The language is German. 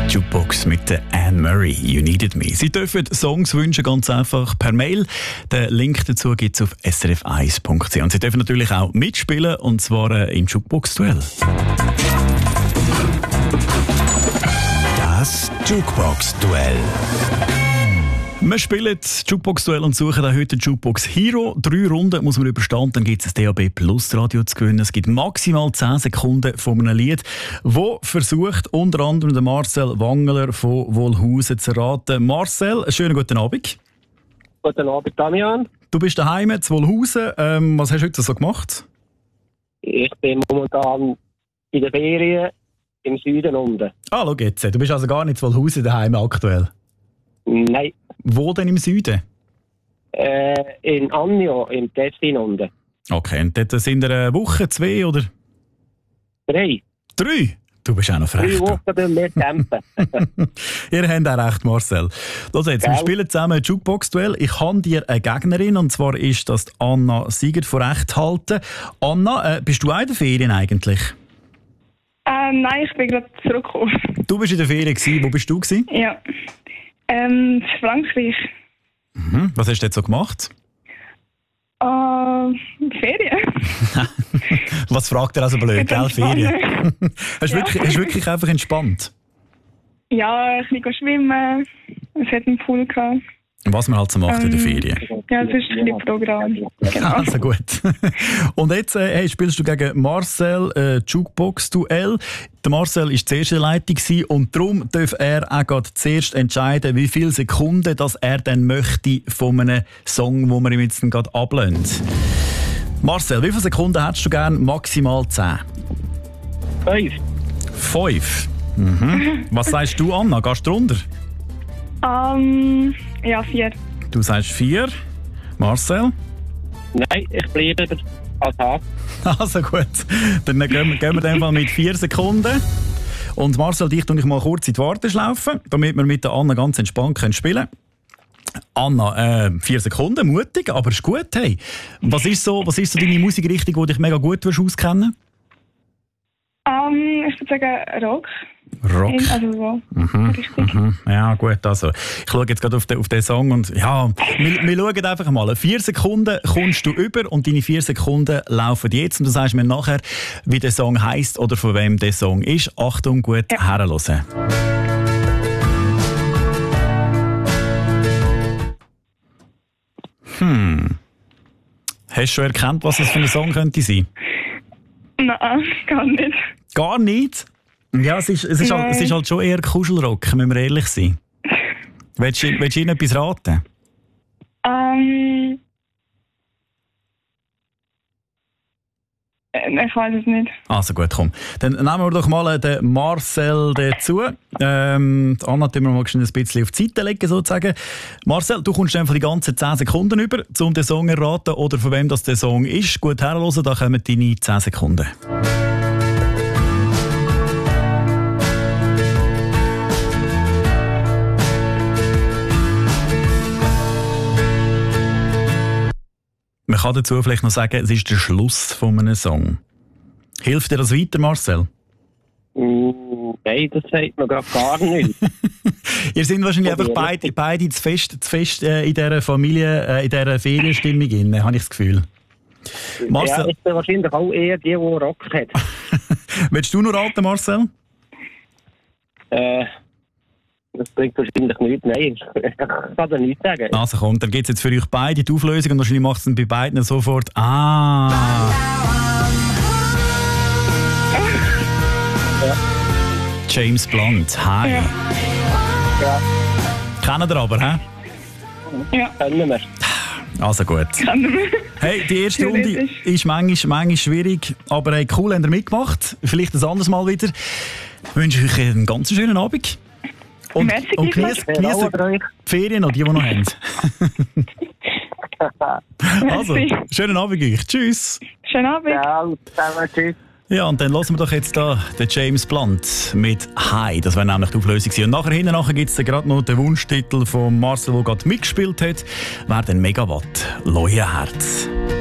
Jukebox mit der Anne Murray, You Needed Me. Sie dürfen Songs wünschen, ganz einfach per Mail. Den Link dazu gibt es auf srf1.ch. Und Sie dürfen natürlich auch mitspielen, und zwar im Jukebox-Duell. Das Jukebox-Duell. Wir spielen Jukebox-Duell und suchen auch heute Jukebox Hero. 3 Runden muss man überstehen, dann gibt es ein DAB Plus Radio zu gewinnen. Es gibt maximal 10 Sekunden von einem Lied, wo versucht unter anderem der Marcel Wangeler von Wolhusen zu raten. Marcel, einen schönen guten Abend. Guten Abend, Damian. Du bist daheim zu Wolhusen. Was hast du heute so gemacht? Ich bin momentan in der Ferien im Süden unten. Ah, schau jetzt. Du bist also gar nicht zu Wolhusen daheim aktuell? Nein. Wo denn im Süden? In Annio, im Tessin unten. Okay, und dort sind eine Woche, 2 oder? 3. 3? Du bist auch noch frech. 3 Wochen bei mir campen. Ihr habt auch recht, Marcel. Also jetzt, wir spielen zusammen ein Jukebox-Duell. Ich habe dir eine Gegnerin, und zwar ist das Anna Siegert von Rechthalten. Anna, bist du auch in der Ferien eigentlich? Nein, ich bin gerade zurückgekommen. Du bist in der Ferien gewesen. Wo bist du gewesen? Ja. Frankreich. Mhm. Was hast du jetzt so gemacht? Ferien. Was fragt er also blöd, gell? Ferien. Hast du wirklich einfach entspannt? Ja, ein bisschen schwimmen. Es hat einen Pool gehabt. Was man halt so macht in der Ferien. Ja, das ist ein bisschen Programm. Genau. Also gut. Und jetzt spielst du gegen Marcel Jukebox-Duell. Der Marcel war zuerst in der Leitung und darum darf er auch gerade zuerst entscheiden, wie viele Sekunden dass er dann möchte von einem Song, den wir ihm jetzt gerade ablehnen. Marcel, wie viele Sekunden hättest du gerne? Maximal 10. 5. 5? Mhm. Was sagst du, Anna? Gehst du runter? Ja, 4. Du sagst 4. Marcel? Nein, ich bleibe als Hase. Also gut, dann gehen wir dann mal mit 4 Sekunden. Und Marcel, dich tue ich mal kurz in die Warteschlaufe, damit wir mit der Anna ganz entspannt spielen können. Anna, 4 Sekunden, mutig, aber ist gut. Hey. Was ist so deine Musikrichtung, die dich mega gut auskennen? Ich würde sagen Rock. Rock? Also so. Ja, gut, also. Ich schaue jetzt gerade auf den Song und ja, wir schauen einfach mal. 4 Sekunden kommst du über und deine 4 Sekunden laufen jetzt und du sagst mir nachher, wie der Song heisst oder von wem der Song ist. Achtung, gut herhören. Hast du schon erkannt, was das für ein Song könnte sein? Nein, gar nicht. Gar nicht? Ja, es ist halt schon eher Kuschelrock, müssen wir ehrlich sein. Willst du Ihnen etwas raten? Ich weiß es nicht. Also gut, komm. Dann nehmen wir doch mal den Marcel dazu. Anna, tun wir mal ein bisschen auf die Seite legen, sozusagen. Marcel, du kommst einfach die ganzen 10 Sekunden über, um den Song zu erraten oder von wem das der Song ist. Gut herhören, da kommen deine 10 Sekunden. Man kann dazu vielleicht noch sagen, es ist der Schluss von einem Song. Hilft dir das weiter, Marcel? Nein, das sagt mir gerade gar nicht. Ihr seid wahrscheinlich einfach beide zu fest in dieser Familie, in dieser Ferienstimmung drin, habe ich das Gefühl. Marcel? Ja, ich bin wahrscheinlich auch eher die Rock hat. Willst du noch raten, Marcel? Das bringt wahrscheinlich nichts. Nein, ich kann da nichts sagen. Also komm, dann gibt es jetzt für euch beide die Auflösung und wahrscheinlich macht es dann bei beiden sofort Ja. James Blunt, Hi. Ja. Kennen ihr aber, hä? Ja. Können wir. Also gut. Hey, die erste Runde ist manchmal schwierig, aber hey, cool, habt ihr mitgemacht. Vielleicht ein anderes Mal wieder. Ich wünsche euch einen ganz schönen Abend. Und genießt die Ferien noch, die noch haben. Also, schönen Abend euch. Tschüss. Schönen Abend. Ja, tschüss. Ja, und dann hören wir doch jetzt da den James Blunt mit «Hi». Das wäre nämlich die Auflösung gewesen. Und nachher gibt es gerade noch den Wunschtitel von Marcel, der gerade mitgespielt hat. Wäre dann «Megawatt, Leuenherz».